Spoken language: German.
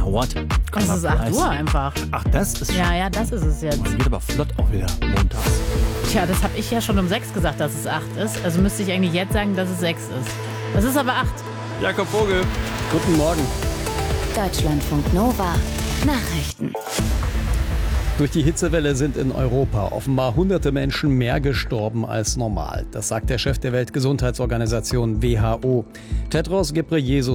dauert. Es ist 8 Uhr einfach. Ach, das ist schon. Ja, das ist es jetzt. Man geht aber flott auch wieder montags. Tja, das habe ich ja schon um 6 gesagt, dass es 8 ist. Also müsste ich eigentlich jetzt sagen, dass es 6 ist. Es ist aber 8. Jakob Vogel. Guten Morgen. Deutschlandfunk Nova. Nachrichten. Durch die Hitzewelle sind in Europa offenbar hunderte Menschen mehr gestorben als normal. Das sagt der Chef der Weltgesundheitsorganisation WHO. Tedros Ghebreyesus